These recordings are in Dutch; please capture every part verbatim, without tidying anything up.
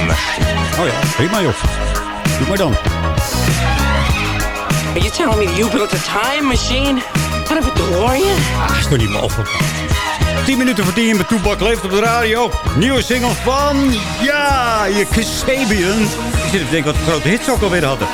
machine. Oh ja, prima joh. Doe maar dan. Are you telling me that you built a time machine out of a DeLorean? Ah, is toch niet mogelijk. tien minuten voor tien met Toebak leeft op de radio. Nieuwe single van, ja, je Kasabian. Ik zit te denken wat de grote hits ook alweer hadden.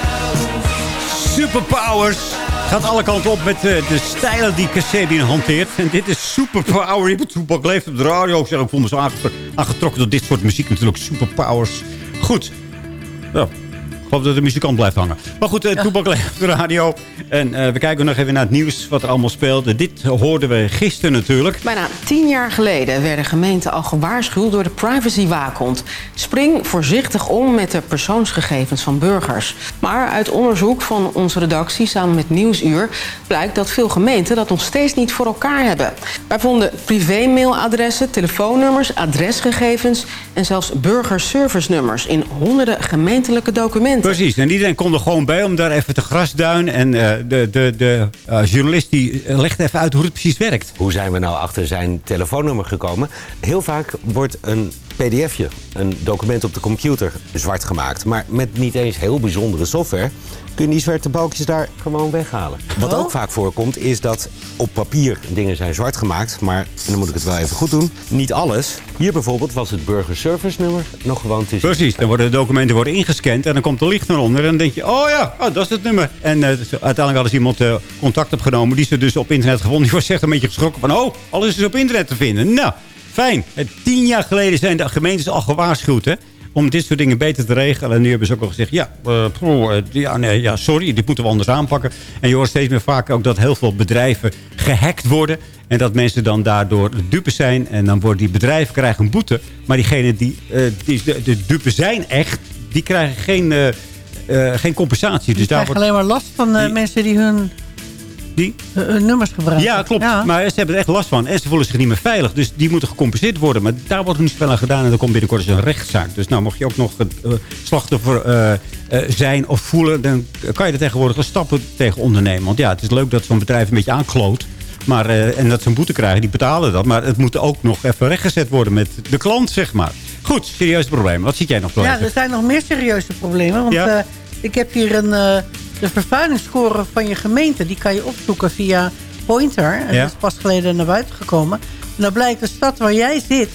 Superpowers. Gaat alle kanten op met uh, de stijlen die Kasabian hanteert. En dit is Superpower. Je Toebak leeft op de radio. Ik zeg, ik voel me zo aangetrokken door dit soort muziek natuurlijk. Superpowers. Goed. Ja. Ik hoop dat de muzikant blijft hangen. Maar goed, uh, Toebak leeft op de radio. En uh, we kijken nog even naar het nieuws wat er allemaal speelt. Dit hoorden we gisteren natuurlijk. Bijna tien jaar geleden werden gemeenten al gewaarschuwd door de privacywaakhond. Spring voorzichtig om met de persoonsgegevens van burgers. Maar uit onderzoek van onze redactie samen met Nieuwsuur blijkt dat veel gemeenten dat nog steeds niet voor elkaar hebben. Wij vonden privé-mailadressen, telefoonnummers, adresgegevens en zelfs burgerservice-nummers in honderden gemeentelijke documenten. Precies, en iedereen komt er gewoon bij om daar even te grasduinen. En uh, de, de, de uh, journalist die legt even uit hoe het precies werkt. Hoe zijn we nou achter zijn telefoonnummer gekomen? Heel vaak wordt een pdfje, een document op de computer, zwart gemaakt. Maar met niet eens heel bijzondere software kun je die zwarte balkjes daar gewoon weghalen. Wat ook vaak voorkomt is dat op papier dingen zijn zwart gemaakt. Maar, en dan moet ik het wel even goed doen, niet alles. Hier bijvoorbeeld was het burgerservice nummer nog gewoon te zien. Precies, dan worden de documenten worden ingescand en dan komt er licht naar onder. En dan denk je, oh ja, oh, dat is het nummer. En uh, uiteindelijk hadden ze iemand uh, contact opgenomen die ze dus op internet gevonden. Die was echt een beetje geschrokken van, oh, alles is op internet te vinden. Nou, fijn. Uh, tien jaar geleden zijn de gemeentes al gewaarschuwd, hè, om dit soort dingen beter te regelen. En nu hebben ze ook al gezegd, ja, uh, pro, uh, ja, nee, ja, sorry, dit moeten we anders aanpakken. En je hoort steeds meer vaak ook dat heel veel bedrijven gehackt worden. En dat mensen dan daardoor dupe zijn. En dan worden die bedrijven krijgen een boete. Maar diegenen die, uh, die de, de dupe zijn echt, die krijgen geen, uh, uh, geen compensatie. Die dus daar krijgen wordt alleen maar last van uh, die, mensen die hun... Die? Hun nummers gebruiken. Ja, klopt. Ja. Maar ze hebben er echt last van. En ze voelen zich niet meer veilig. Dus die moeten gecompenseerd worden. Maar daar wordt niet zoveel aan gedaan. En dan komt binnenkort eens een rechtszaak. Dus nou, mocht je ook nog uh, slachtoffer uh, uh, zijn of voelen, dan kan je er tegenwoordig een stappen tegen ondernemen. Want ja, het is leuk dat zo'n bedrijf een beetje aankloot. Maar, uh, en dat ze een boete krijgen, die betalen dat. Maar het moet ook nog even rechtgezet worden met de klant, zeg maar. Goed, serieuze problemen. Wat zie jij nog? Ja, er zijn nog meer serieuze problemen. Want ja? uh, ik heb hier een... Uh, de vervuilingsscore van je gemeente, die kan je opzoeken via Pointer. En ja? Dat is pas geleden naar buiten gekomen. En dan blijkt de stad waar jij zit,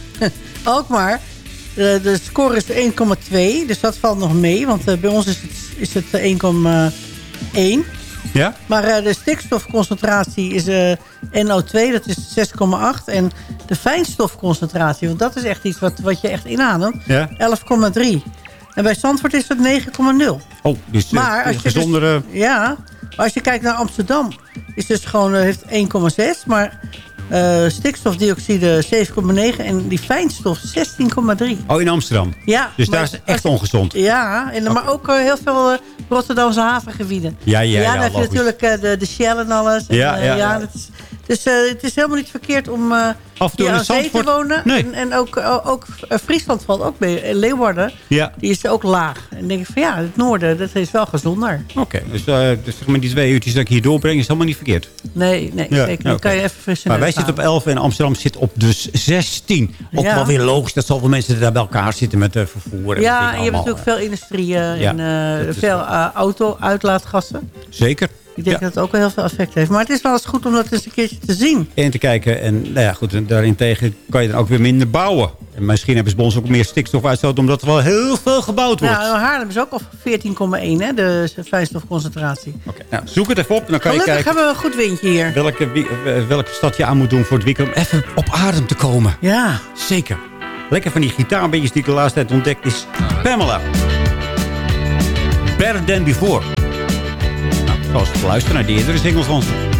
Alkmaar, de, de score is één komma twee. Dus dat valt nog mee, want uh, bij ons is het, is het één komma één. Ja? Maar uh, de stikstofconcentratie is uh, N O twee, dat is zes komma acht. En de fijnstofconcentratie, want dat is echt iets wat, wat je echt inademt, ja? elf komma drie. En bij Zandvoort is het negen komma nul. Oh, dus maar als je gezondere... Dus, ja, maar als je kijkt naar Amsterdam, is dus gewoon, heeft één komma zes. Maar uh, stikstofdioxide zeven komma negen en die fijnstof zestien komma drie. Oh, in Amsterdam? Ja. Dus daar is het echt ongezond? Ja, en, okay. Maar ook uh, heel veel uh, Rotterdamse havengebieden. Ja, ja, ja. Ja, dan heb je natuurlijk uh, de, de Shell en alles. En, ja, uh, ja, ja. ja. Dat is, dus uh, het is helemaal niet verkeerd om uh, af en toe aan zee te wonen. Nee. En, en ook, uh, ook uh, Friesland valt ook mee. Leeuwarden, ja. Die is ook laag. En dan denk ik van ja, het noorden, dat is wel gezonder. Oké, okay, dus, uh, dus zeg maar die twee uurtjes dat ik hier doorbreng is helemaal niet verkeerd. Nee, nee, ja. zeker. Dan okay. kan je even fris in. Maar wij zitten op elf en Amsterdam zit op dus zestien. Ook ja. wel weer logisch dat zoveel mensen daar bij elkaar zitten met uh, vervoer. En ja, en je hebt natuurlijk veel industrie uh, ja, en uh, veel uh, auto-uitlaatgassen. Zeker. Ik denk ja. dat het ook wel heel veel effect heeft. Maar het is wel eens goed om dat eens een keertje te zien. En te kijken. En nou ja, goed, daarentegen kan je dan ook weer minder bouwen. En misschien hebben ze bij ons ook meer stikstofuitstoot, omdat er wel heel veel gebouwd wordt. Ja, Haarlem is ook al veertien komma één, hè, de fijnstofconcentratie. Oké, okay, nou, zoek het even op. Dan kan Gelukkig je kijken hebben we een goed windje hier. Welke, welke stad je aan moet doen voor het weekend om even op adem te komen. Ja. Zeker. Lekker van die gitaarbeetjes die ik de laatste tijd ontdekt is Pamela. Better Than Before. Nou, zoals te luisteren naar die eerdere singles van ze.